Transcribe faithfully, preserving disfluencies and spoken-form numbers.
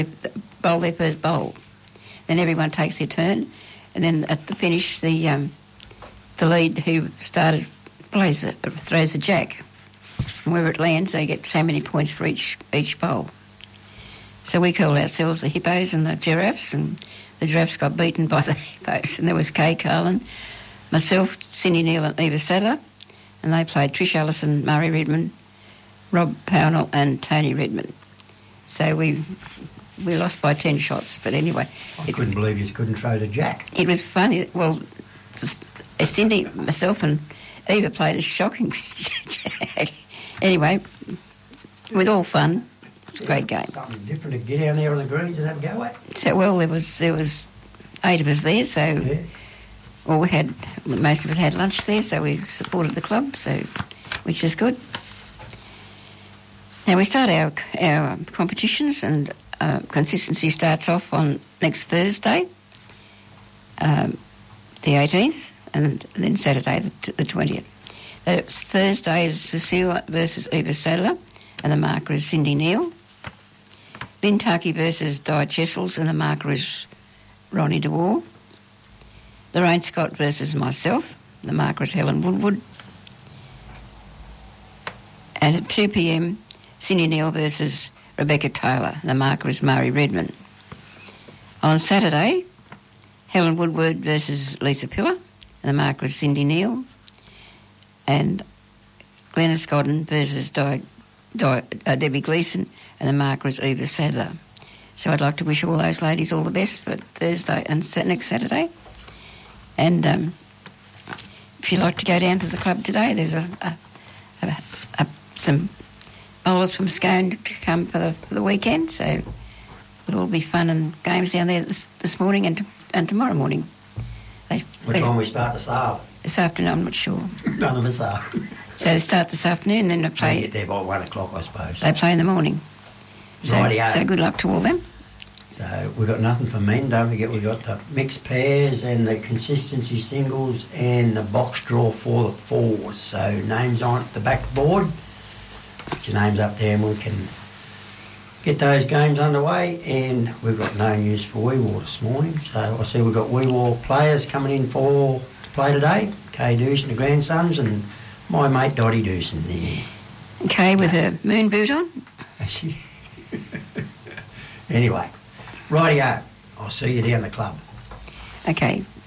bowl their first bowl. Then everyone takes their turn, and then at the finish, the um, the lead who started plays the, throws the jack. And wherever it lands, they get so many points for each each bowl. So we call ourselves the hippos and the giraffes, and the giraffes got beaten by the hippos. And there was Kay Carlin, myself, Cindy Neal and Eva Sadler, and they played Trish Allison, Murray Redmond, Rob Pownell and Tony Redmond. So we we lost by ten shots, but anyway. I it, couldn't believe you couldn't throw the jack. It was funny. Well, Cindy, myself and Eva played a shocking jack. Anyway, it was all fun. It was a great game. Something different to get down there on the greens and have a go at. So, well, there was there was eight of us there, so... Yeah. Well, we had... Most of us had lunch there, so we supported the club, so which is good. Now, we start our, our competitions, and uh, consistency starts off on next Thursday, um, the eighteenth, and then Saturday, the, the twentieth. Uh, Thursday is Cecile versus Eva Sadler, and the marker is Cindy Neal. Lynn Tuckey versus Di Chessels, and the marker is Ronnie DeWar. Lorraine Scott versus myself, the marker is Helen Woodward. And at two p m, Cindy Neal versus Rebecca Taylor, and the marker is Murray Redmond. On Saturday, Helen Woodward versus Lisa Pillar, and the marker is Cindy Neal. And Glenys Godden versus Di, Di, uh, Debbie Gleeson, and the marker is Eva Sadler. So I'd like to wish all those ladies all the best for Thursday and next Saturday. And um, if you'd like to go down to the club today, there's a, a, a, a some bowlers from Scone to come for the, for the weekend, so it'll all be fun and games down there this, this morning and, to, and tomorrow morning. They, what they, time we start to start? This afternoon, I'm not sure. None of us are. So they start this afternoon, and then they play... They get there by one o'clock, I suppose. They play in the morning. So, Rightio. So good luck to all them. So we've got nothing for men. Don't forget we've got the mixed pairs and the consistency singles and the box draw for the fours. So names on the back board. Put your names up there and we can get those games underway. And we've got no news for Wee War this morning. So I see we've got Wee War players coming in for to play today. Kay Doosan, the grandsons, and my mate Dottie Doosan's in there. Okay, with a moon boot on. Anyway, rightio. I'll see you down the club. Okay.